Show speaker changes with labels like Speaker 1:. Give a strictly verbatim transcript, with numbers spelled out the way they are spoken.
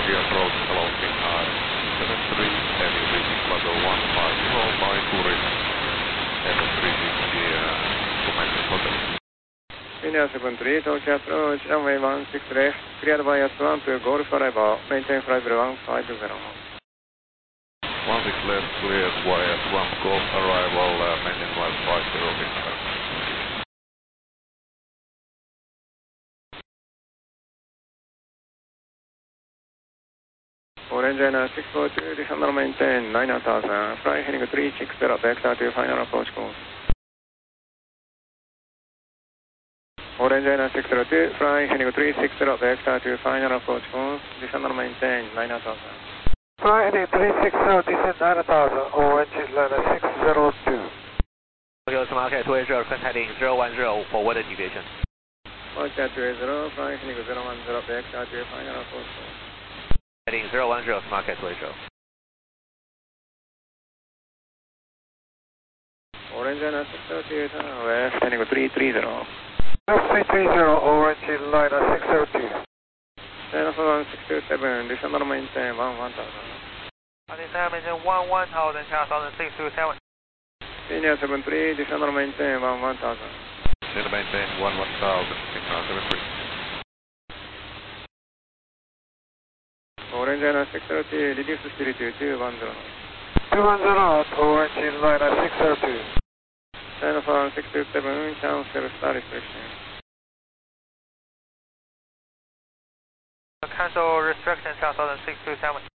Speaker 1: Georgia approach closing high seven three, heavy reaching level one five zero by tourist seven three sixty, uh, Commanding Hotel.
Speaker 2: India seven three, Tokyo approach, runway one six left, cleared by S one to Golf arrival, maintain flight level one five zero.
Speaker 1: one six left, cleared by S one Golf arrival, uh, maintain flight five zero Victor.
Speaker 2: Orange Airlines six four two, descend and maintain nine thousand, fly heading three six zero, vector to final approach course. Orange Airlines six zero two, fly heading three six zero, vector to final approach course, descend and maintain nine thousand.
Speaker 3: Fly heading three six zero, descend nine thousand, Orange Airlines six zero two.
Speaker 4: Tokyo Market two eight zero, current heading zero one zero, forward deviation.
Speaker 2: Market two eight zero, fly heading zero one zero, vector to final approach course.
Speaker 4: Heading zero one zero, Market two eight zero.
Speaker 2: Orange Airlines six zero two, turn left, heading three three zero.
Speaker 3: three three zero, Orange Airlines six zero two.
Speaker 2: Channel for one six two seven, descend and maintain one one thousand.
Speaker 4: Descend and maintain one one thousand, channel six two seven.
Speaker 2: India seven three, descend and maintain one one thousand.
Speaker 1: Descend and maintain one one thousand, Signal seven three.
Speaker 2: Orange Airlines six zero two, reduce speed to two one zero.
Speaker 3: two one zero, Orange Airlines six zero two.
Speaker 2: Channel for one six two seven, cancel star restriction.
Speaker 4: Cancel restriction, channel six two seven.